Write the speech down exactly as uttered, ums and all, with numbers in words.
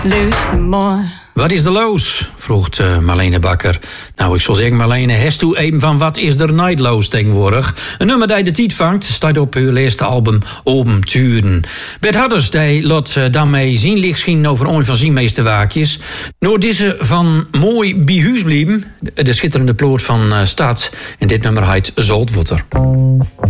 Luister maar. Wat is er los? Vroeg uh, Marlene Bakker. Nou, ik zal zeggen, Marlene, hast toe even van wat is er nooit los tegenwoordig? Een nummer dat de tijd vangt, staat op uw eerste album Open Turen. Bert Hadders, die laat uh, daarmee zien licht zien over een van zijn meeste waakjes. Nou, deze van Mooi Bihuis blijven, de schitterende ploot van uh, Stad. En dit nummer heet Zoltwater.